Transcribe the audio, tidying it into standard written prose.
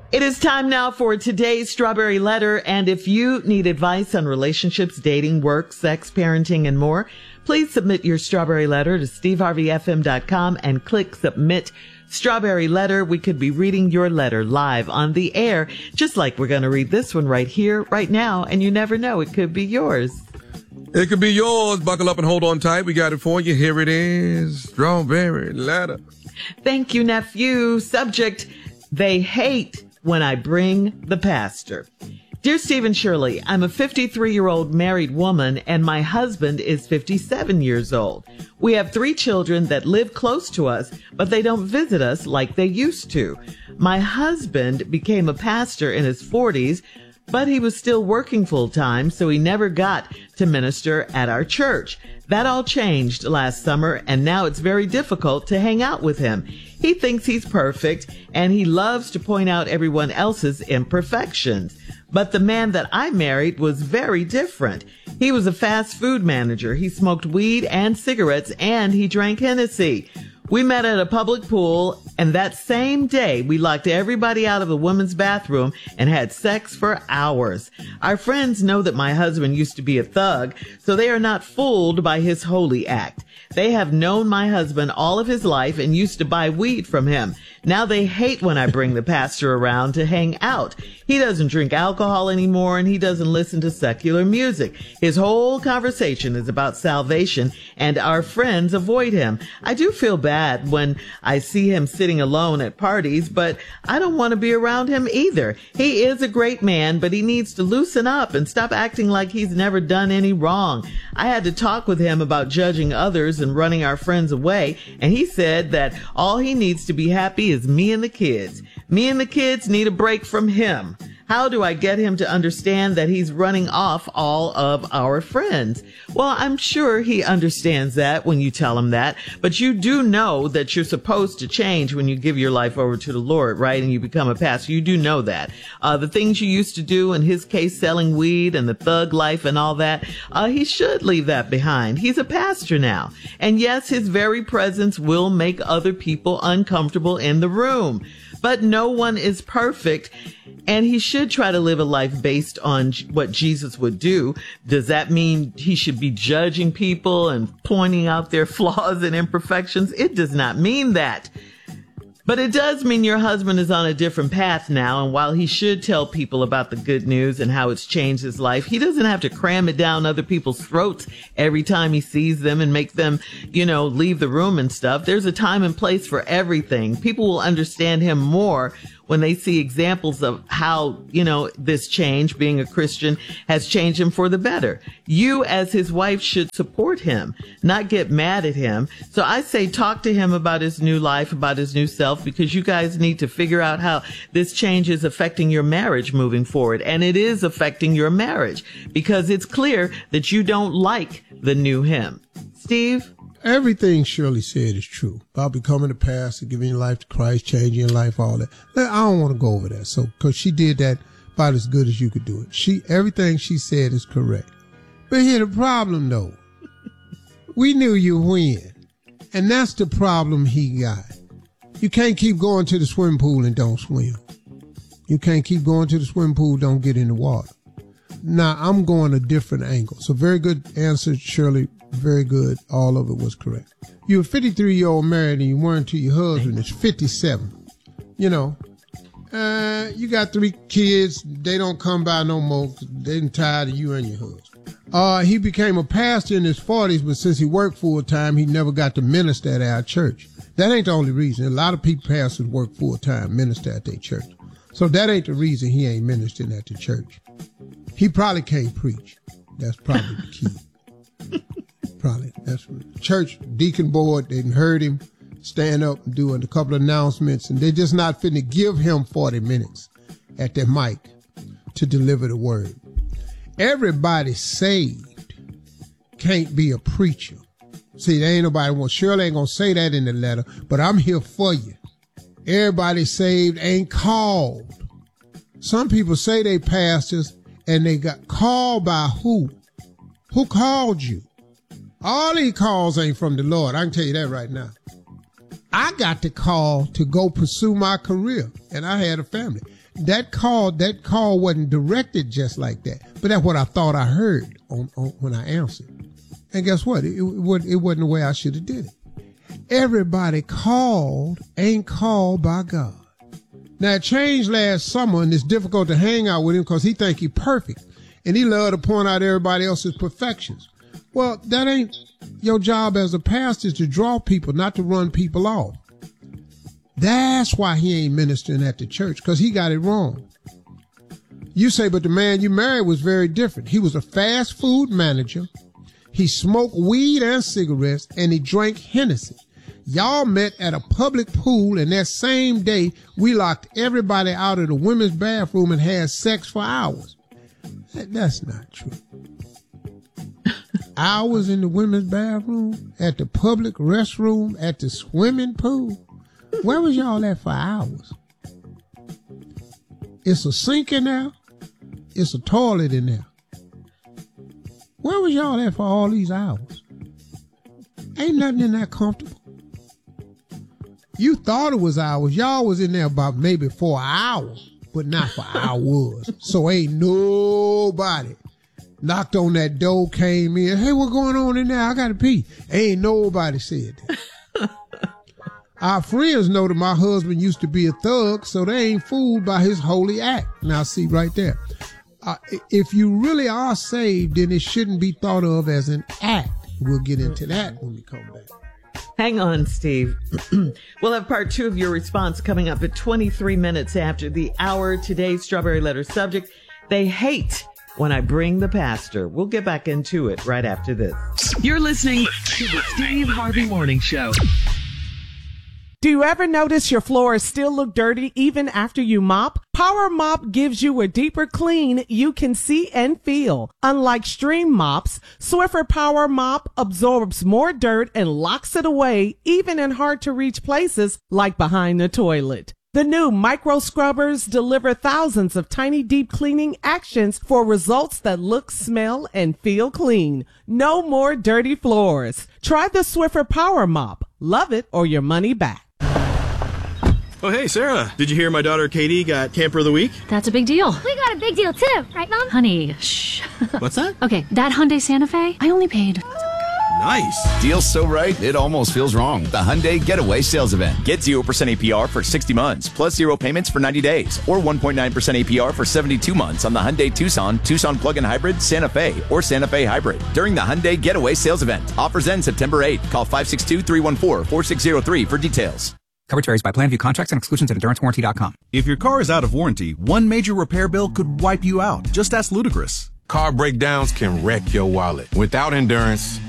It is time now for today's Strawberry Letter, and if you need advice on relationships, dating, work, sex, parenting, and more, please submit your Strawberry Letter to steveharveyfm.com and click Submit Strawberry Letter. We could be reading your letter live on the air, just like we're going to read this one right here, right now, and you never know, it could be yours. It could be yours. Buckle up and hold on tight. We got it for you. Here it is. Strawberry Letter. Thank you, nephew. Subject, they hate when I bring the pastor. Dear Steve and Shirley, I'm a 53-year-old married woman and my husband is 57 years old. We have 3 children that live close to us, but they don't visit us like they used to. My husband became a pastor in his 40s, but he was still working full-time, so he never got to minister at our church. That all changed last summer, and now it's very difficult to hang out with him. He thinks he's perfect, and he loves to point out everyone else's imperfections. But the man that I married was very different. He was a fast food manager. He smoked weed and cigarettes, and he drank Hennessy. We met at a public pool, and that same day, we locked everybody out of the women's bathroom and had sex for hours. Our friends know that my husband used to be a thug, so they are not fooled by his holy act. They have known my husband all of his life and used to buy weed from him. Now they hate when I bring the pastor around to hang out. He doesn't drink alcohol anymore and he doesn't listen to secular music. His whole conversation is about salvation and our friends avoid him. I do feel bad when I see him sitting alone at parties, but I don't want to be around him either. He is a great man, but he needs to loosen up and stop acting like he's never done any wrong. I had to talk with him about judging others and running our friends away, and he said that all he needs to be happy is me and the kids. Me and the kids need a break from him. How do I get him to understand that he's running off all of our friends? Well, I'm sure he understands that when you tell him that, but you do know that you're supposed to change when you give your life over to the Lord, right? And you become a pastor. You do know that. The things you used to do, in his case, selling weed and the thug life and all that, he should leave that behind. He's a pastor now. And yes, his very presence will make other people uncomfortable in the room. But no one is perfect, and he should try to live a life based on what Jesus would do. Does that mean he should be judging people and pointing out their flaws and imperfections? It does not mean that. But it does mean your husband is on a different path now, and while he should tell people about the good news and how it's changed his life, he doesn't have to cram it down other people's throats every time he sees them and make them, leave the room and stuff. There's a time and place for everything. People will understand him more when they see examples of how, this change, being a Christian, has changed him for the better. You, as his wife, should support him, not get mad at him. So I say talk to him about his new life, about his new self, because you guys need to figure out how this change is affecting your marriage moving forward. And it is affecting your marriage because it's clear that you don't like the new him. Steve? Everything Shirley said is true about becoming a pastor, giving your life to Christ, changing your life, all that. I don't want to go over that. So, cause she did that about as good as you could do it. Everything she said is correct. But here's the problem though. We knew you win. And that's the problem he got. You can't keep going to the swimming pool and don't swim. You can't keep going to the swimming pool, don't get in the water. Now, I'm going a different angle. So very good answer, Shirley. Very good. All of it was correct. You're a 53-year-old married and you weren't to your husband is 57. You got 3 kids. They don't come by no more. They're tired of you and your husband. He became a pastor in his 40s, but since he worked full time, he never got to minister at our church. That ain't the only reason. A lot of people, pastors, work full time, minister at their church. So that ain't the reason he ain't ministering at the church. He probably can't preach. That's probably the key. Probably. That's what church deacon board, they heard him stand up and do a couple of announcements, and they're just not finna give him 40 minutes at their mic to deliver the word. Everybody saved can't be a preacher. See, there ain't nobody Shirley ain't gonna say that in the letter, but I'm here for you. Everybody saved ain't called. Some people say they pastors and they got called by who? Who called you? All these calls ain't from the Lord. I can tell you that right now. I got the call to go pursue my career, and I had a family. that call wasn't directed just like that. But that's what I thought I heard on when I answered. And guess what? It wasn't the way I should have did it. Everybody called ain't called by God. Now, it changed last summer, and it's difficult to hang out with him because he think he perfect. And he love to point out everybody else's perfections. Well, that ain't your job as a pastor, is to draw people, not to run people off. That's why he ain't ministering at the church, because he got it wrong. You say, but the man you married was very different. He was a fast food manager. He smoked weed and cigarettes, and he drank Hennessy. Y'all met at a public pool, and that same day, we locked everybody out of the women's bathroom and had sex for hours. That's not true. Hours in the women's bathroom, at the public restroom, at the swimming pool. Where was y'all at for hours? It's a sink in there. It's a toilet in there. Where was y'all at for all these hours? Ain't nothing in there comfortable. You thought it was hours. Y'all was in there about maybe 4 hours, but not for hours. So ain't nobody knocked on that door, came in. Hey, what's going on in there? I got to pee. Ain't nobody said that. Our friends know that my husband used to be a thug, so they ain't fooled by his holy act. Now, see right there. If you really are saved, then it shouldn't be thought of as an act. We'll get into that when we come back. Hang on, Steve. We'll have part 2 of your response coming up at 23 minutes after the hour. Today's Strawberry Letter subject: they hate when I bring the pastor. We'll get back into it right after this. You're listening to the Steve Harvey Morning Show. Do you ever notice your floors still look dirty even after you mop? Power Mop gives you a deeper clean you can see and feel. Unlike stream mops, Swiffer Power Mop absorbs more dirt and locks it away, even in hard-to-reach places like behind the toilet. The new micro scrubbers deliver thousands of tiny deep cleaning actions for results that look, smell, and feel clean. No more dirty floors. Try the Swiffer Power Mop. Love it or your money back. Oh, hey, Sarah. Did you hear my daughter Katie got Camper of the Week? That's a big deal. We got a big deal, too. Right, Mom? Honey, shh. What's that? Okay, that Hyundai Santa Fe, I only paid... Nice. Deal's so right, it almost feels wrong. The Hyundai Getaway Sales Event. Get 0% APR for 60 months, plus 0 payments for 90 days, or 1.9% APR for 72 months on the Hyundai Tucson, Tucson Plug-in Hybrid, Santa Fe, or Santa Fe Hybrid during the Hyundai Getaway Sales Event. Offers end September 8th. Call 562-314-4603 for details. Coverage varies by plan, view contracts and exclusions at EnduranceWarranty.com. If your car is out of warranty, one major repair bill could wipe you out. Just ask Ludacris. Car breakdowns can wreck your wallet. Without Endurance,